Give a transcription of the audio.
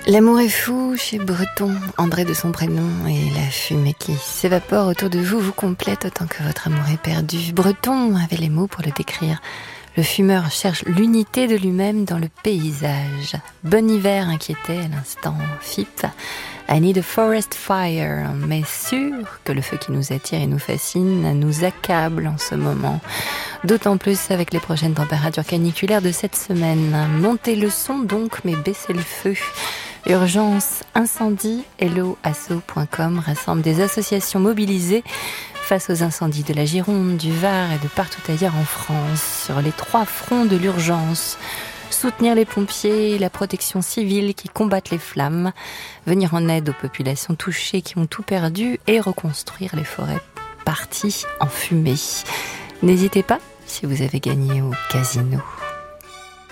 L'amour est fou chez Breton, André de son prénom, et la fumée qui s'évapore autour de vous complète autant que votre amour est perdu. Breton avait les mots pour le décrire. Le fumeur cherche l'unité de lui-même dans le paysage. Bon hiver inquiétait à l'instant FIP. I need a forest fire, mais sûr que le feu qui nous attire et nous fascine nous accable en ce moment. D'autant plus avec les prochaines températures caniculaires de cette semaine. Montez le son donc, mais baissez le feu. Urgence incendie, helloasso.com rassemble des associations mobilisées face aux incendies de la Gironde, du Var et de partout ailleurs en France, sur les 3 fronts de l'urgence. Soutenir les pompiers et la protection civile qui combattent les flammes, venir en aide aux populations touchées qui ont tout perdu et reconstruire les forêts parties en fumée. N'hésitez pas si vous avez gagné au casino.